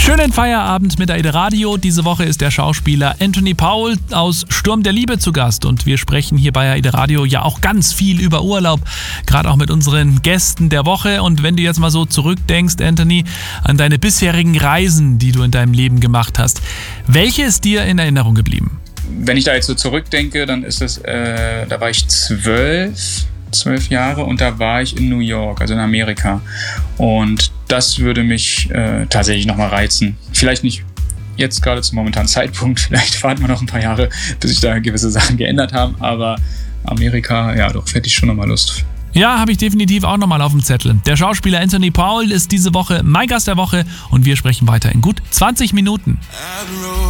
Schönen Feierabend mit AIDA Radio. Diese Woche ist der Schauspieler Anthony Powell aus Sturm der Liebe zu Gast und wir sprechen hier bei AIDA Radio ja auch ganz viel über Urlaub, gerade auch mit unseren Gästen der Woche. Und wenn du jetzt mal so zurückdenkst, Anthony, an deine bisherigen Reisen, die du in deinem Leben gemacht hast, welche ist dir in Erinnerung geblieben? Wenn ich da jetzt so zurückdenke, dann ist es, da war ich 12 Jahre und da war ich in New York, also in Amerika. Und das würde mich tatsächlich nochmal reizen. Vielleicht nicht jetzt gerade zum momentanen Zeitpunkt, vielleicht warten wir noch ein paar Jahre, bis sich da gewisse Sachen geändert haben, aber Amerika, ja doch, hätte ich schon nochmal Lust. Ja, habe ich definitiv auch nochmal auf dem Zettel. Der Schauspieler Anthony Powell ist diese Woche mein Gast der Woche und wir sprechen weiter in gut 20 Minuten.